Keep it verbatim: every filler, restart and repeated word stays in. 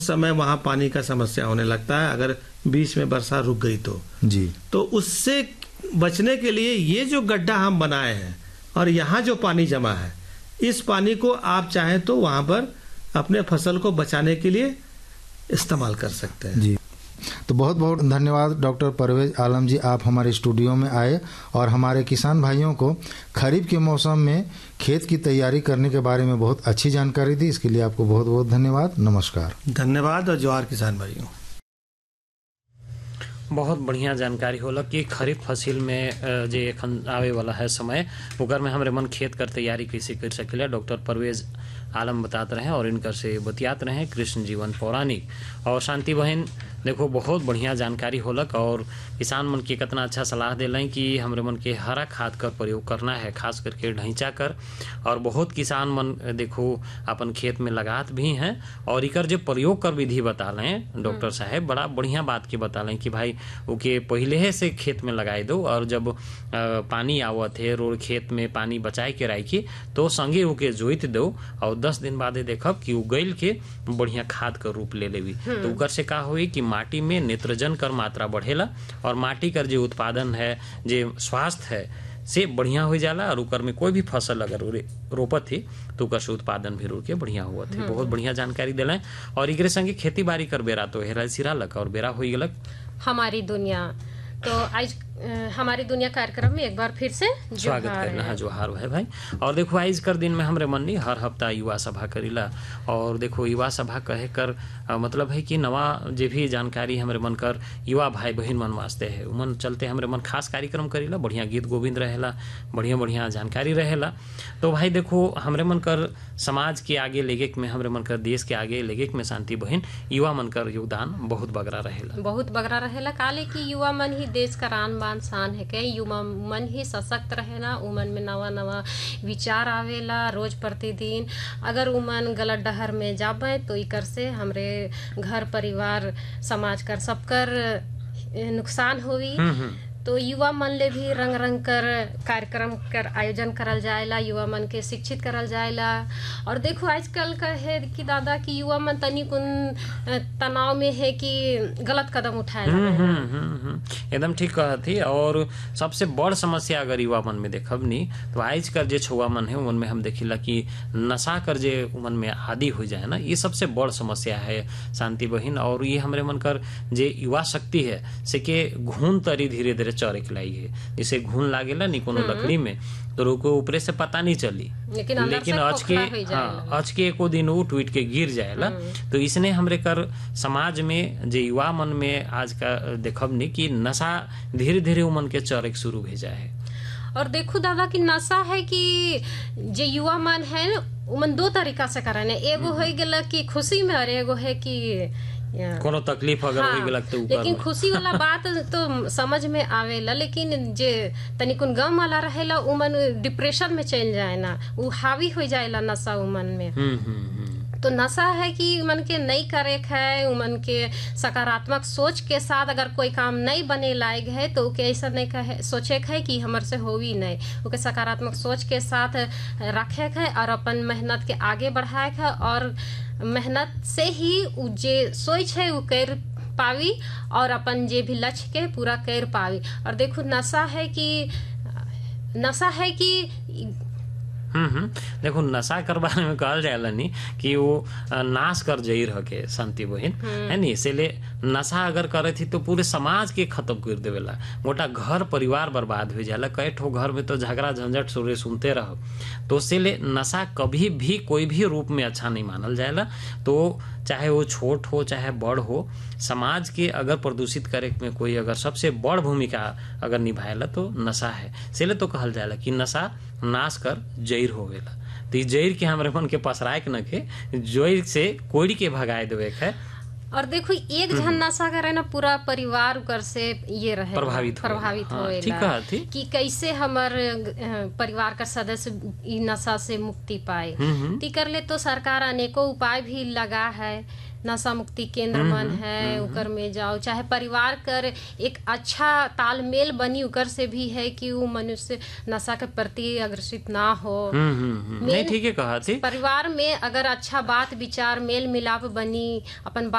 समय वहाँ पानी का समस्या होने लगता है अगर बीच में वर्षा रुक गई तो जी। तो उससे बचने के लिए ये जो गड्ढा हम बनाए हैं और यहाँ जो पानी जमा है, इस पानी को आप चाहें तो वहाँ पर अपने फसल को बचाने के लिए इस्तेमाल कर सकते हैं। जी, तो बहुत बहुत धन्यवाद डॉक्टर परवेज आलम जी, आप हमारे स्टूडियो में आए और हमारे किसान भाइयों को खरीफ के मौसम में खेत की तैयारी करने के बारे में बहुत अच्छी जानकारी दी। इसके लिए आपको बहुत बहुत धन्यवाद। नमस्कार। धन्यवाद और जोहार किसान भाइयों। बहुत बढ़िया जानकारी होला कि खरीफ फसिल में जे एखन आवे वाला है समय ओकर में हमरे मन खेत कर तैयारी कैसे कर सकेला डॉक्टर परवेज आलम बताते रहे और इनकर से बतियात रहे कृष्ण जीवन पौराणिक और शांति बहन। देखो बहुत बढ़िया जानकारी होलक और किसान मन के कितना अच्छा सलाह दिलें कि हमरे मन के हरा खाद कर प्रयोग करना है, खास करके ढैंचा कर। और बहुत किसान मन देखो अपन खेत में लगात भी हैं और इकर जो प्रयोग कर विधि बता लें डॉक्टर साहब, बड़ा बढ़िया बात के बता लें कि भाई ओके पहले से खेत में लगाई दो और जब पानी आवत है रोड खेत में पानी बचाए के राखी तो संगे ओके जोइत दो और दस दिन बाद देखब कि उगैल के बढ़िया खाद का रूप ले लेवी। तो उकर से का होई कि माटी में नाइट्रोजन कर मात्रा बढ़ेला और माटी कर जो उत्पादन है जो स्वास्थ्य है से बढ़िया हो जाला और उकर में कोई भी फसल अगर रोपत है तो उकर से उत्पादन भी रुक के बढ़िया हुआ थे। बहुत बढ़िया जानकारी दिलाएं और एकरे संगे खेती बाड़ी कर बेरा तो हेरा सिरालक और बेरा हो गलक हमारी दुनिया। तो आज हमारी दुनिया कार्यक्रम में एक बार फिर से स्वागत करना है। जोहार है भाई। और देखो आज कर दिन में हमरे मन नहीं हर हफ्ता युवा सभा करीला और देखो युवा सभा कहे कर आ, मतलब है कि नवा जे भी जानकारी हमरे मन कर युवा भाई बहन मन वास्ते है उमन चलते हमरे मन खास कार्यक्रम करीला, बढ़िया गीत गोविंद रहेला, बढ़िया बढ़िया जानकारी रहेला। तो भाई देखो हमरे मन कर समाज के आगे लेगे में हमरे मन कर देश के आगे लेगे में शांति बहन युवा मन कर योगदान बहुत बगरा रहेला, बहुत बगरा रहेला। काले की युवा मन ही देश का रान बान शान है के युवा मन ही सशक्त रहेला, उमन में नवा नवा विचार आवेला रोज प्रतिदिन। अगर उमन गलत डहर में जाबे तो इकर से हमरे घर परिवार समाज कर सबकर नुकसान होवी। तो युवा मन ले भी रंग रंग कर कार्यक्रम कर आयोजन करल जाएला, युवा मन के शिक्षित करल जाएला। और देखो आजकल का है कि दादा की युवा मन तनी कुन तनाव में है कि गलत कदम उठाए एकदम ठीक कहा थी। और सबसे बड़ समस्या अगर युवा मन में देखब नहीं तो आज कर जे छुआ मन है उमन में हम देखिला कि नशा कर जे उमन में आदि हो जाए ना, ये सबसे बड़ समस्या है शांति बहन। और ये हमरे मन कर जे युवा शक्ति है से के घून तरी धीरे धीरे चरे खिलाई है, जैसे घून लागेला नहीं कोनो लकड़ी में तो रोको ऊपरे से पता नहीं चली लेकिन, लेकिन आज के हाँ आज के एको दिन वो टूट के गिर जाएला। तो इसने हमरे कर समाज में जे युवा मन में आज का देखब नहीं कि नशा धीरे धीरे उमन के चरक शुरू भेजा है। और देखो दादा की नशा है कि जे युवा मन है उमन दो तरीका से करने, एगो हो गेला कि खुशी में और एगो है कि कोनो तकलीफ अगर हाँ, हो गेला तो लेकिन खुशी वाला बात तो समझ में आवेला, लेकिन जे तनिकुन गम वाला रहेला उमन डिप्रेशन में चल जाए ना, वो हावी हो जाएला नशा उमन में। हम्म हम्म तो नशा है कि उमन के नहीं करे है, उमन के सकारात्मक सोच के साथ अगर कोई काम नहीं बने लायक है तो उके ऐसा नहीं कहे सोचे है कि हमर से होवी नहीं, उके सकारात्मक सोच के साथ रखे है और अपन मेहनत के आगे बढ़ाए है और मेहनत से ही उ जे सोच है वो कर पावी और अपन जे भी लक्ष्य के पूरा कर पावी। और देखो नशा है कि नशा है कि हम्म हम्म देखो नशा कर बारे में कहल जाएला नहीं कि वो नाश कर जई रह के शांति बहन है नहीं, इसलिए नशा अगर करे थी तो पूरे समाज के खत्म कर देवेला, मोटा घर परिवार बर्बाद हो जाला। कई ठो घर में तो झगड़ा झंझट सुरे सुनते रहो, तो इसलिए नशा कभी भी कोई भी रूप में अच्छा नहीं मानल जाएला। तो चाहे वो छोट हो चाहे बड़ हो, समाज के अगर प्रदूषित करे में कोई अगर सबसे बड़ भूमिका अगर निभाएला तो नशा है। इसलिए तो कहल जाएला कि नशा नाश कर जैर होवेला। तो ई जैर के हमरे मन के पसराए के न के जैर से कोड़ी के भगाए देवे है। और देखो एक जन नशा करे ना पूरा परिवार कर से ये रहे प्रभावित प्रभावित हाँ, होएला कि कैसे हमर परिवार का सदस्य ई नशा से मुक्ति पाए। ती कर ले तो सरकार अनेकों उपाय भी लगा है नशा मुक्ति केंद्र मन है उकर में जाओ, चाहे परिवार कर एक अच्छा तालमेल बनी उकर से भी है कि वो मनुष्य नशा के प्रति अग्रसित ना हो। नहीं ठीक है कहा थी। परिवार में अगर अच्छा बात विचार मेल मिलाप बनी अपन